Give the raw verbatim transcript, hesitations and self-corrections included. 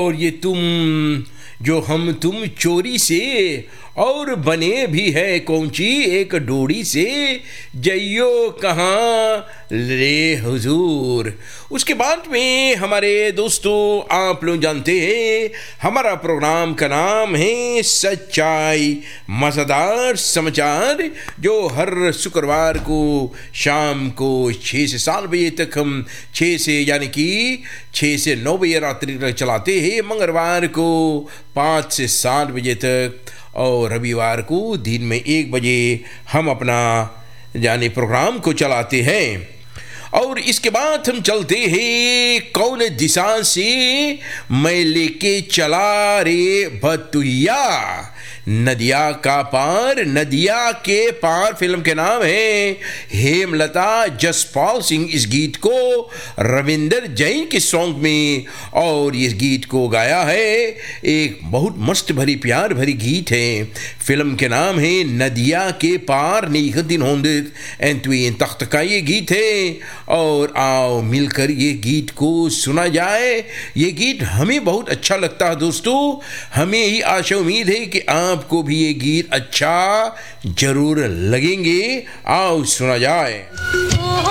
और ये तुम जो हम तुम चोरी से और बने भी है कौंची एक डोरी से, जइयो कहाँ ले हुजूर। उसके बाद में हमारे दोस्तों आप लोग जानते हैं हमारा प्रोग्राम का नाम है सच्चाई मज़ेदार समाचार, जो हर शुक्रवार को शाम को छः से सात बजे तक हम छः से यानी कि छः से नौ बजे रात्रि तक चलाते हैं, मंगलवार को पाँच से सात बजे तक और रविवार को दिन में एक बजे हम अपना यानी प्रोग्राम को चलाते हैं। और इसके बाद हम चलते हैं कौन दिशा से मैं लेके चला रे भतुइया, नदिया का पार नदिया के पार फिल्म के नाम है। हेमलता जसपाल सिंह इस गीत को रविंदर जैन के सॉन्ग में और इस गीत को गाया है, एक बहुत मस्त भरी प्यार भरी गीत है। फिल्म के नाम है नदिया के पार नीखदिन होंदित एंतुइन तख्त का ये गीत है। और आओ मिलकर ये गीत को सुना जाए। ये गीत हमें बहुत अच्छा लगता है दोस्तों, हमें ही आशा उम्मीद है कि आपको भी ये गीत अच्छा जरूर लगेंगे। आओ सुना जाए।